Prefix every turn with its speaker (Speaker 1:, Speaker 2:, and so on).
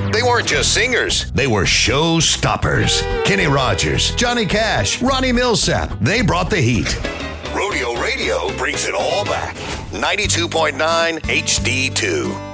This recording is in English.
Speaker 1: They weren't just singers, they were show stoppers. Kenny Rogers, Johnny Cash, Ronnie Millsap, they brought the heat. Rodeo Radio brings it all back. 92.9 HD2.